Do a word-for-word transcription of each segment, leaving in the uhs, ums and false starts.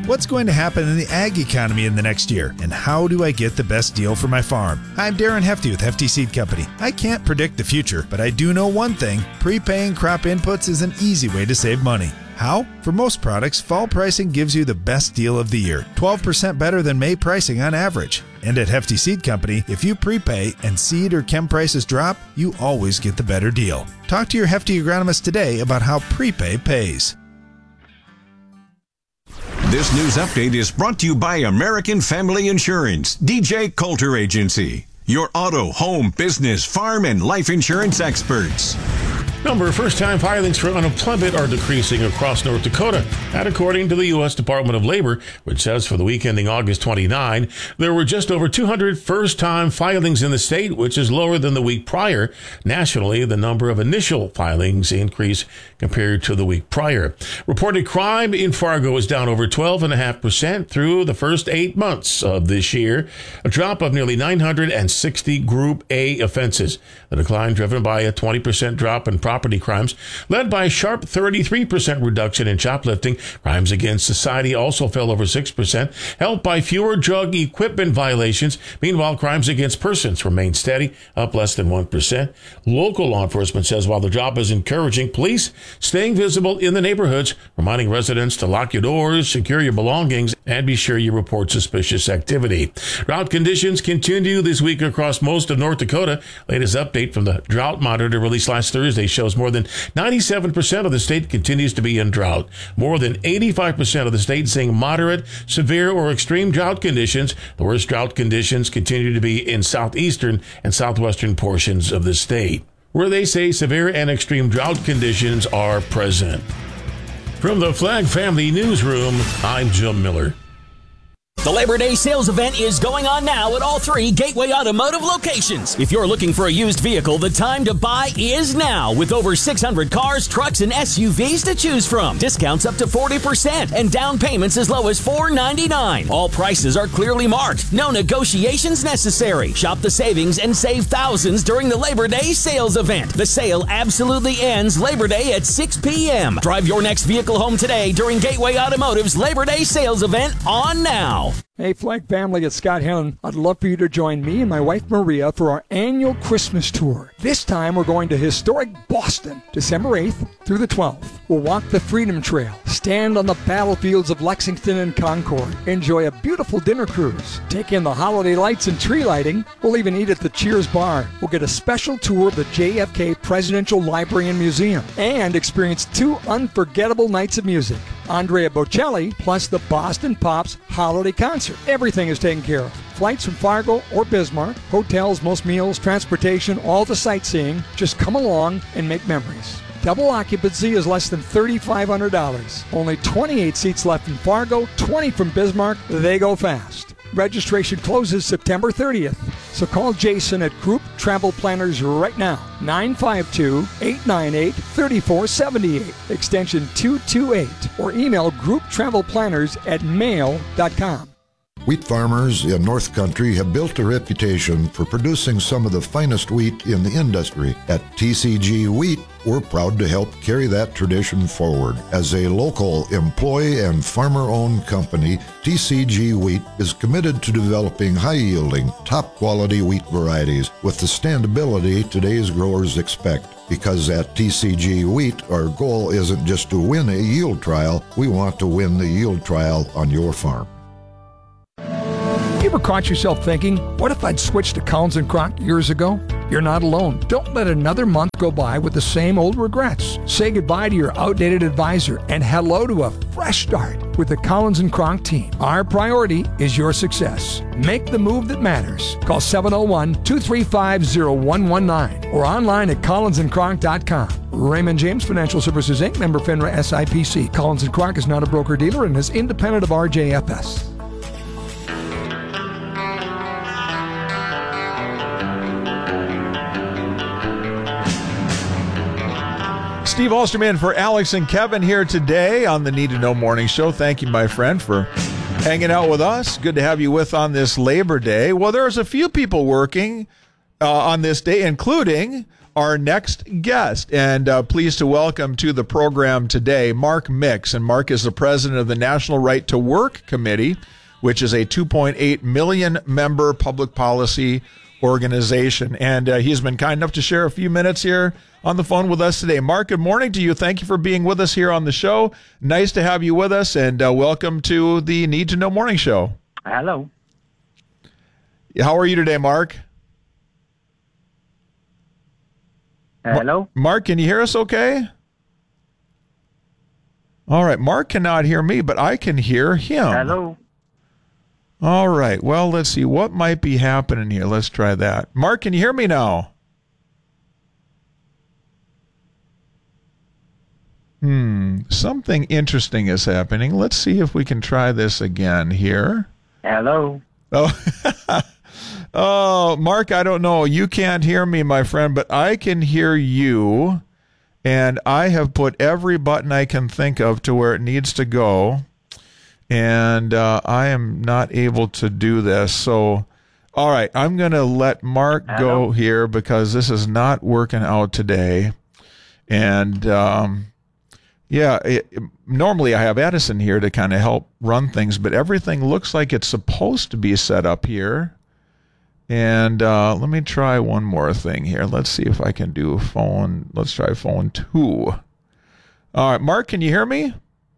What's going to happen in the ag economy in the next year? And how do I get the best deal for my farm? I'm Darren Hefty with Hefty Seed Company. I can't predict the future, but I do know one thing. Prepaying crop inputs is an easy way to save money. How? For most products, fall pricing gives you the best deal of the year, twelve percent better than May pricing on average. And at Hefty Seed Company, if you prepay and seed or chem prices drop, you always get the better deal. Talk to your Hefty agronomist today about how prepay pays. This news update is brought to you by American Family Insurance, D J Coulter Agency, your auto, home, business, farm, and life insurance experts. Number of first-time filings for unemployment are decreasing across North Dakota. That according to the U S Department of Labor, which says for the week ending August twenty-ninth, there were just over two hundred first-time filings in the state, which is lower than the week prior. Nationally, the number of initial filings increased compared to the week prior. Reported crime in Fargo is down over twelve point five percent through the first eight months of this year, a drop of nearly nine hundred sixty Group A offenses. The decline driven by a twenty percent drop in property crimes, led by a sharp thirty-three percent reduction in shoplifting. Crimes against society also fell over six percent, helped by fewer drug equipment violations. Meanwhile, crimes against persons remain steady, up less than one percent. Local law enforcement says while the drop is encouraging, police staying visible in the neighborhoods, reminding residents to lock your doors, secure your belongings, and be sure you report suspicious activity. Drought conditions continue this week across most of North Dakota. Latest update from the Drought Monitor released last Thursday shows more than ninety-seven percent of the state continues to be in drought. More than eighty-five percent of the state seeing moderate, severe, or extreme drought conditions. The worst drought conditions continue to be in southeastern and southwestern portions of the state, where they say severe and extreme drought conditions are present. From the Flag Family Newsroom, I'm Jim Miller. The Labor Day sales event is going on now at all three Gateway Automotive locations. If you're looking for a used vehicle, the time to buy is now. With over six hundred cars, trucks, and S U Vs to choose from. Discounts up to forty percent and down payments as low as four ninety-nine. All prices are clearly marked. No negotiations necessary. Shop the savings and save thousands during the Labor Day sales event. The sale absolutely ends Labor Day at six p.m. Drive your next vehicle home today during Gateway Automotive's Labor Day sales event on now. Hey, Flag family, it's Scott Henn. I'd love for you to join me and my wife Maria for our annual Christmas tour. This time we're going to historic Boston, December eighth through the twelfth. We'll walk the Freedom Trail, stand on the battlefields of Lexington and Concord, enjoy a beautiful dinner cruise, take in the holiday lights and tree lighting. We'll even eat at the Cheers Bar. We'll get a special tour of the J F K Presidential Library and Museum and experience two unforgettable nights of music. Andrea Bocelli plus the Boston Pops Holiday Concert. Everything is taken care of. Flights from Fargo or Bismarck, hotels, most meals, transportation, all the sightseeing. Just come along and make memories. Double occupancy is less than three thousand five hundred dollars. Only twenty-eight seats left in Fargo, twenty from Bismarck. They go fast. Registration closes September thirtieth. So call Jason at Group Travel Planners right now. nine five two, eight nine eight, three four seven eight, extension two two eight, or email group travel planners at mail dot com. Wheat farmers in North Country have built a reputation for producing some of the finest wheat in the industry. At T C G Wheat, we're proud to help carry that tradition forward. As a local employee and farmer-owned company, T C G Wheat is committed to developing high-yielding, top-quality wheat varieties with the standability today's growers expect. Because at T C G Wheat, our goal isn't just to win a yield trial, we want to win the yield trial on your farm. You ever caught yourself thinking, what if I'd switched to Collins and Cronk years ago? You're not alone. Don't let another month go by with the same old regrets. Say goodbye to your outdated advisor and hello to a fresh start with the Collins and Cronk team. Our priority is your success. Make the move that matters. Call seven oh one, two three five, oh one one nine or online at collins and cronk dot com. Raymond James Financial Services, Incorporated, member FINRA S I P C. Collins and Cronk is not a broker-dealer and is independent of R J F S. Steve Osterman for Alex and Kevin here today on the Need to Know Morning Show. Thank you, my friend, for hanging out with us. Good to have you with on this Labor Day. Well, there's a few people working uh, on this day, including our next guest. And uh, pleased to welcome to the program today Mark Mix. And Mark is the president of the National Right to Work Committee, which is a two point eight million member public policy organization. And uh, he's been kind enough to share a few minutes here on the phone with us today. Mark, good morning to you. Thank you for being with us here on the show. Nice to have you with us, and uh, welcome to the Need to Know Morning Show. Hello. How are you today, Mark? Hello? Mark, can you hear us okay? All right. Mark cannot hear me, but I can hear him. Hello? All right. Well, let's see. What might be happening here? Let's try that. Mark, can you hear me now? Hmm. Something interesting is happening. Let's see if we can try this again here. Hello? Oh, oh, Mark, I don't know. You can't hear me, my friend, but I can hear you, and I have put every button I can think of to where it needs to go, and uh, I am not able to do this. So, all right, I'm going to let Mark Hello? go here because this is not working out today, and um, yeah, it, normally I have Edison here to kind of help run things, but everything looks like it's supposed to be set up here. And uh, let me try one more thing here. Let's see if I can do phone. Let's try phone two. All right, Mark, can you hear me?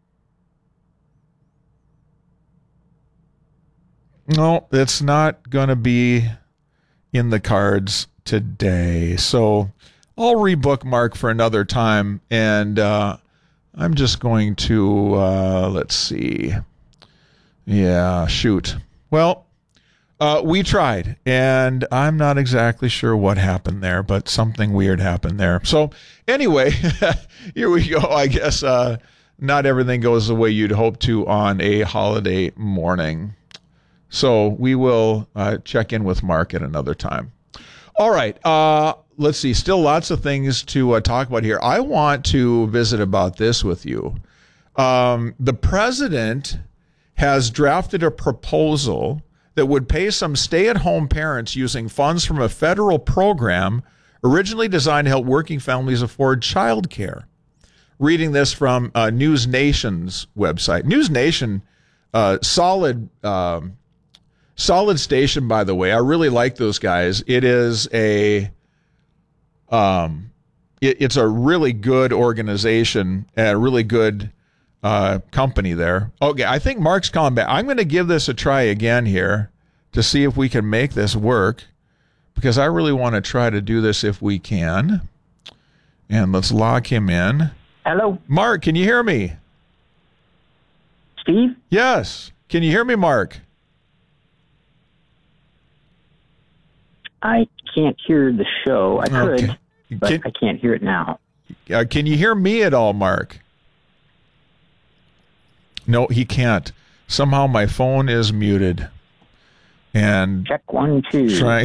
No, it's not going to be in the cards today. So I'll rebook Mark for another time, and uh, I'm just going to, uh, let's see. Yeah, shoot. Well, uh, we tried, and I'm not exactly sure what happened there, but something weird happened there. So anyway, here we go. I guess uh, not everything goes the way you'd hope to on a holiday morning. So we will uh, check in with Mark at another time. All right. Uh, let's see. Still lots of things to uh, talk about here. I want to visit about this with you. Um, the president has drafted a proposal that would pay some stay-at-home parents using funds from a federal program originally designed to help working families afford child care. Reading this from uh, News Nation's website. News Nation, uh, solid... Um, Solid station, by the way. I really like those guys. It is a, um, it, it's a really good organization and a really good uh, company there. Okay, I think Mark's calling back. I'm going to give this a try again here to see if we can make this work, because I really want to try to do this if we can. And let's lock him in. Hello? Mark, can you hear me? Steve? Yes. Can you hear me, Mark? I can't hear the show. I could, Okay. but Can- I can't hear it now. Uh, can you hear me at all, Mark? No, he can't. Somehow my phone is muted. And Check one, two. try.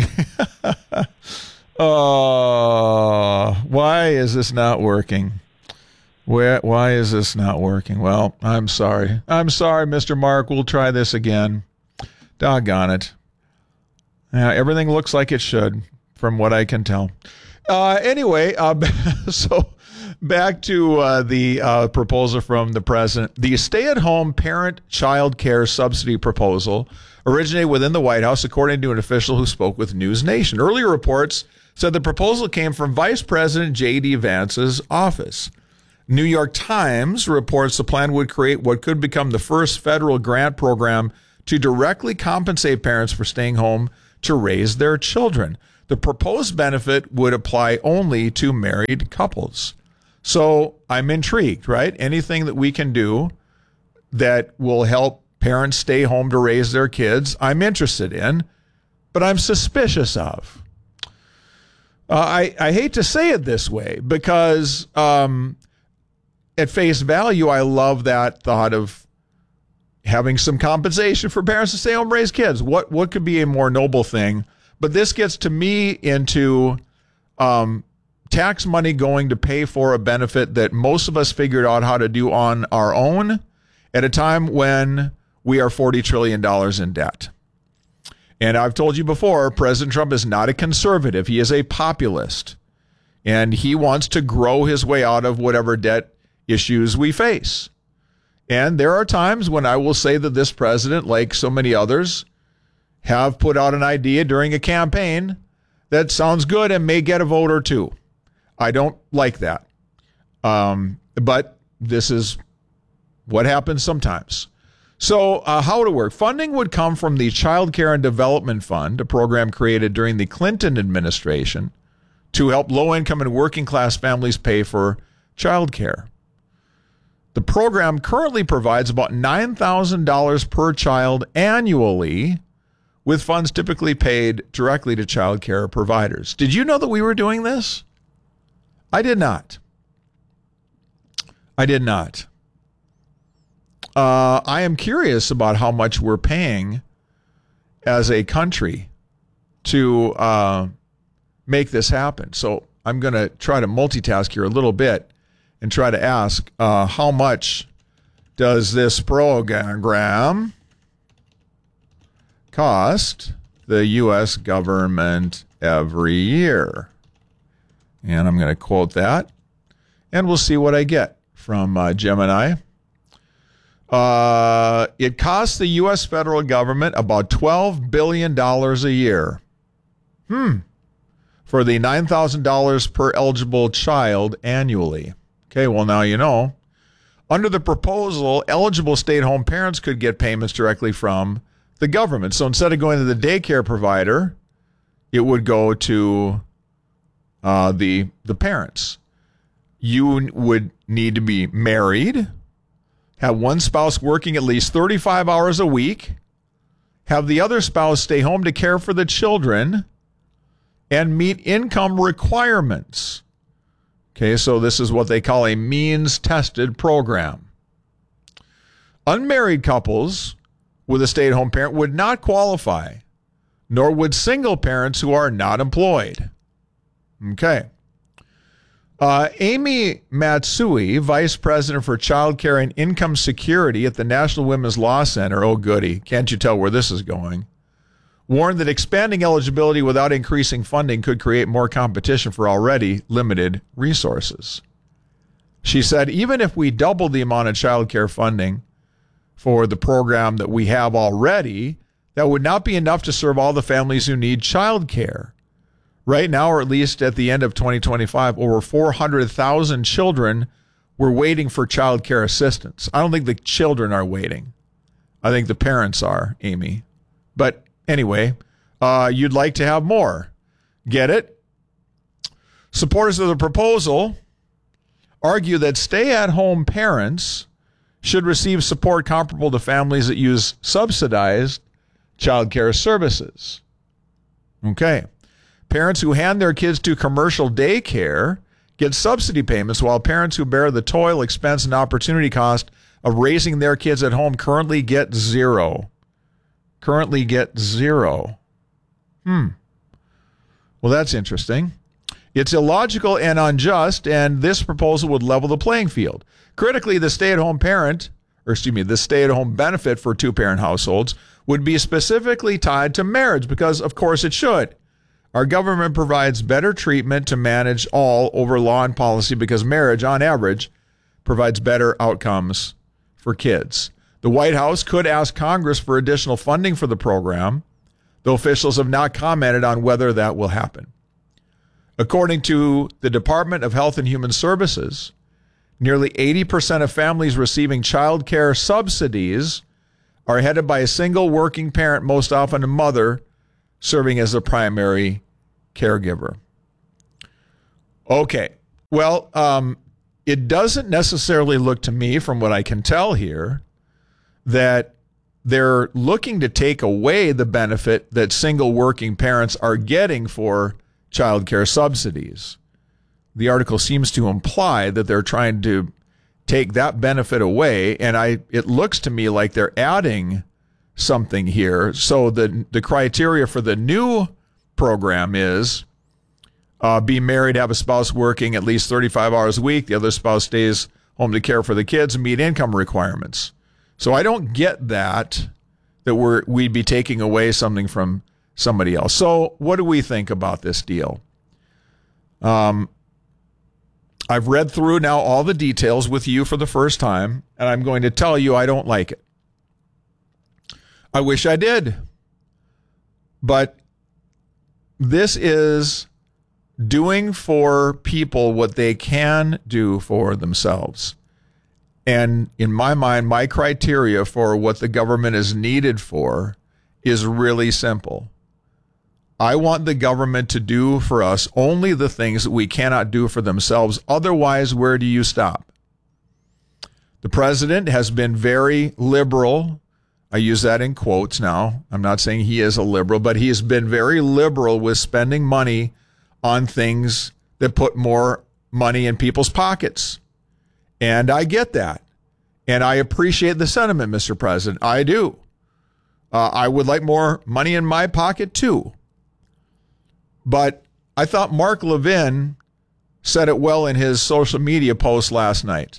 Oh, why is this not working? Where, why is this not working? Well, I'm sorry. I'm sorry, Mister Mark. We'll try this again. Doggone it. Yeah, everything looks like it should, from what I can tell. Uh, anyway, uh, so back to uh, the uh, proposal from the president. The stay-at-home parent-child care subsidy proposal originated within the White House, according to an official who spoke with News Nation. Earlier reports said the proposal came from Vice President J D. Vance's office. New York Times reports the plan would create what could become the first federal grant program to directly compensate parents for staying home to raise their children. The proposed benefit would apply only to married couples. So I'm intrigued, right? Anything that we can do that will help parents stay home to raise their kids, I'm interested in, but I'm suspicious of. Uh, I, I hate to say it this way because um, at face value, I love that thought of having some compensation for parents to stay home and raise kids. What what could be a more noble thing? But this gets to me into um, tax money going to pay for a benefit that most of us figured out how to do on our own at a time when we are forty trillion dollars in debt. And I've told you before, President Trump is not a conservative. He is a populist. and he wants to grow his way out of whatever debt issues we face. And there are times when I will say that this president, like so many others, have put out an idea during a campaign that sounds good and may get a vote or two. I don't like that. Um, but this is what happens sometimes. So uh, how would it work? Funding would come from the Child Care and Development Fund, a program created during the Clinton administration to help low-income and working-class families pay for child care. The program currently provides about nine thousand dollars per child annually, with funds typically paid directly to child care providers. Did you know that we were doing this? I did not. I did not. Uh, I am curious about how much we're paying as a country to uh, make this happen. So I'm going to try to multitask here a little bit and try to ask, uh, how much does this program cost the U S government every year? And I'm going to quote that, and we'll see what I get from uh, Gemini. Uh, it costs the U S federal government about twelve billion dollars a year. Hmm. For the nine thousand dollars per eligible child annually. Okay, well, now you know. Under the proposal, eligible stay-at-home parents could get payments directly from the government. So instead of going to the daycare provider, it would go to uh, the the parents. You would need to be married, have one spouse working at least thirty-five hours a week, have the other spouse stay home to care for the children, and meet income requirements. Okay, so this is what they call a means-tested program. Unmarried couples with a stay-at-home parent would not qualify, nor would single parents who are not employed. Okay. Uh, Amy Matsui, Vice President for Child Care and Income Security at the National Women's Law Center, oh goody, can't you tell where this is going, warned that expanding eligibility without increasing funding could create more competition for already limited resources. She said, even if we double the amount of child care funding for the program that we have already, that would not be enough to serve all the families who need child care. Right now, or at least at the end of twenty twenty-five, over four hundred thousand children were waiting for child care assistance. I don't think the children are waiting. I think the parents are, Amy. But anyway, uh, you'd like to have more. Get it? Supporters of the proposal argue that stay-at-home parents should receive support comparable to families that use subsidized child care services. Okay. Parents who hand their kids to commercial daycare get subsidy payments, while parents who bear the toil, expense, and opportunity cost of raising their kids at home currently get zero. Currently get zero. Hmm. Well, that's interesting. It's illogical and unjust, and this proposal would level the playing field. Critically, the stay-at-home parent, or excuse me, the stay-at-home benefit for two-parent households would be specifically tied to marriage, because, of course, it should. Our government provides better treatment to manage all over law and policy because marriage, on average, provides better outcomes for kids. The White House could ask Congress for additional funding for the program, though officials have not commented on whether that will happen. According to the Department of Health and Human Services, nearly eighty percent of families receiving child care subsidies are headed by a single working parent, most often a mother, serving as the primary caregiver. Okay. Well, um, it doesn't necessarily look to me, from what I can tell here, that they're looking to take away the benefit that single working parents are getting for child care subsidies. The article seems to imply that they're trying to take that benefit away, and I it looks to me like they're adding something here. So the the criteria for the new program is uh, be married, have a spouse working at least thirty-five hours a week. The other spouse stays home to care for the kids and meet income requirements. So I don't get that, that we're, we'd be taking away something from somebody else. So what do we think about this deal? Um, I've read through now all the details with you for the first time, and I'm going to tell you I don't like it. I wish I did. But this is doing for people what they can do for themselves. And in my mind, my criteria for what the government is needed for is really simple. I want the government to do for us only the things that we cannot do for themselves. Otherwise, where do you stop? The president has been very liberal. I use that in quotes now. I'm not saying he is a liberal, but he has been very liberal with spending money on things that put more money in people's pockets. And I get that. And I appreciate the sentiment, Mister President. I do. Uh, I would like more money in my pocket, too. But I thought Mark Levin said it well in his social media post last night.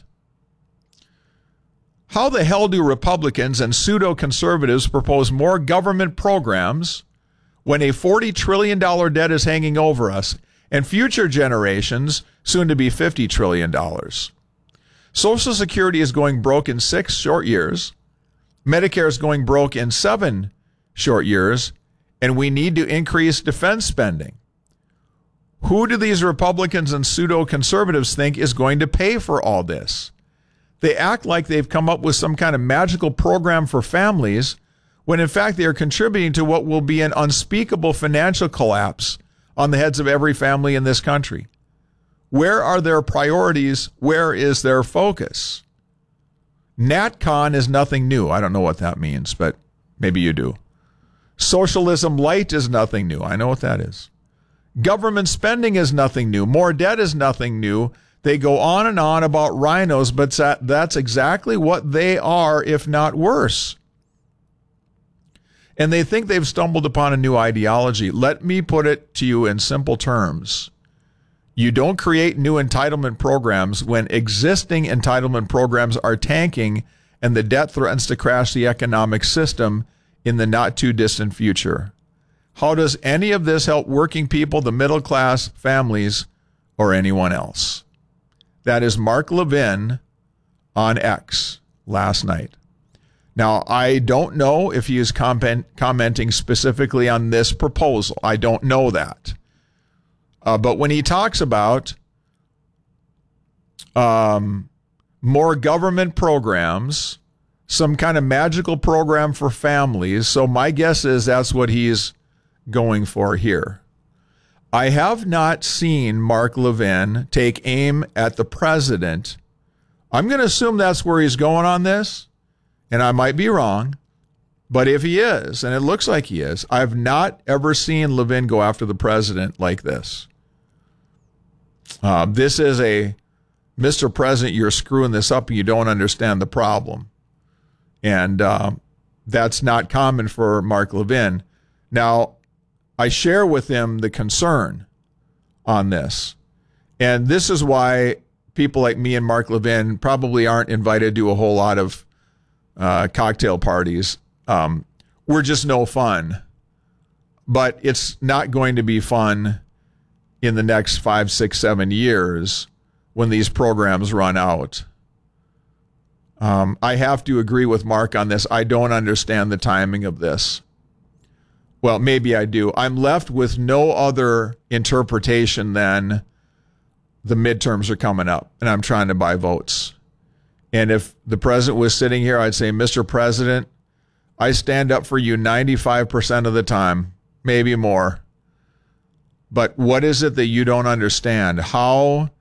How the hell do Republicans and pseudo-conservatives propose more government programs when a forty trillion dollars debt is hanging over us and future generations, soon to be fifty trillion dollars? Social Security is going broke in six short years. Medicare is going broke in seven short years. And we need to increase defense spending. Who do these Republicans and pseudo-conservatives think is going to pay for all this? They act like they've come up with some kind of magical program for families, when in fact they are contributing to what will be an unspeakable financial collapse on the heads of every family in this country. Where are their priorities? Where is their focus? NatCon is nothing new. I don't know what that means, but maybe you do. Socialism light is nothing new. I know what that is. Government spending is nothing new. More debt is nothing new. They go on and on about rhinos, but that's exactly what they are, if not worse. And they think they've stumbled upon a new ideology. Let me put it to you in simple terms. You don't create new entitlement programs when existing entitlement programs are tanking and the debt threatens to crash the economic system in the not too distant future. How does any of this help working people, the middle class, families, or anyone else? That is Mark Levin on X last night. Now, I don't know if he is comment, commenting specifically on this proposal. I don't know that. Uh, but when he talks about um, more government programs, some kind of magical program for families, so my guess is that's what he's going for here. I have not seen Mark Levin take aim at the president. I'm going to assume that's where he's going on this, and I might be wrong. But if he is, and it looks like he is, I've not ever seen Levin go after the president like this. Uh, this is a, Mister President, you're screwing this up and you don't understand the problem. And uh, that's not common for Mark Levin. Now, I share with him the concern on this. And this is why people like me and Mark Levin probably aren't invited to a whole lot of uh, cocktail parties. Um, we're just no fun. But it's not going to be fun in the next five, six, seven years when these programs run out. Um, I have to agree with Mark on this. I don't understand the timing of this. Well, maybe I do. I'm left with no other interpretation than the midterms are coming up and I'm trying to buy votes. And if the president was sitting here, I'd say, Mister President, I stand up for you ninety-five percent of the time, maybe more. But what is it that you don't understand? How